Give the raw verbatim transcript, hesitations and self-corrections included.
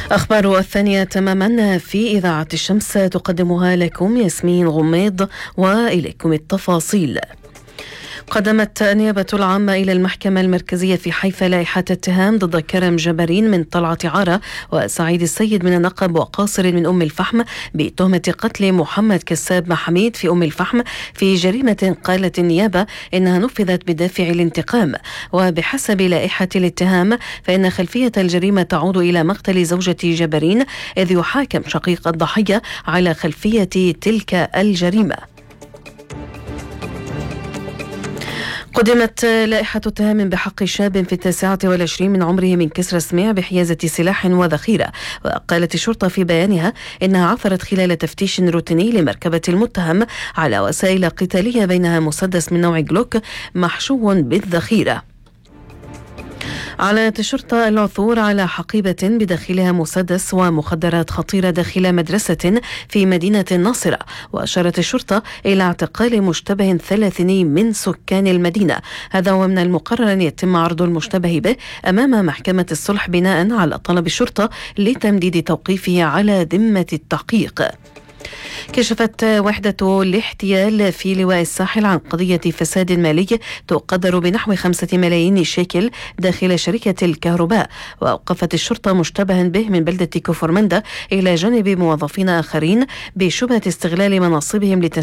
أخبار الثانية تماما في إذاعة الشمس تقدمها لكم ياسمين غميض، وإليكم التفاصيل. قدمت النيابة العامة إلى المحكمة المركزية في حيفا لائحة اتهام ضد كرم جبرين من طلعة عارة وسعيد السيد من النقب وقاصر من أم الفحم بتهمة قتل محمد كساب محميد في أم الفحم في جريمة قالت النيابة إنها نفذت بدافع الانتقام. وبحسب لائحة الاتهام فإن خلفية الجريمة تعود إلى مقتل زوجة جبرين، إذ يحاكم شقيق الضحية على خلفية تلك الجريمة. قدمت لائحة اتهام بحق شاب في التاسعة والعشرين من عمره من كسر سميع بحيازة سلاح وذخيرة. وقالت الشرطة في بيانها إنها عثرت خلال تفتيش روتيني لمركبة المتهم على وسائل قتالية بينها مسدس من نوع جلوك محشو بالذخيرة. أعلنت الشرطة العثور على حقيبة بداخلها مسدس ومخدرات خطيرة داخل مدرسة في مدينة الناصرة. وأشارت الشرطة إلى اعتقال مشتبه ثلاثين من سكان المدينة. هذا ومن المقرر أن يتم عرض المشتبه به أمام محكمة الصلح بناء على طلب الشرطة لتمديد توقيفه على ذمة التحقيق. كشفت وحدة الاحتيال في لواء الساحل عن قضية فساد مالي تقدر بنحو خمسة ملايين شيكل داخل شركة الكهرباء. وأوقفت الشرطة مشتبها به من بلدة كفرمندة إلى جانب موظفين آخرين بشبهة استغلال مناصبهم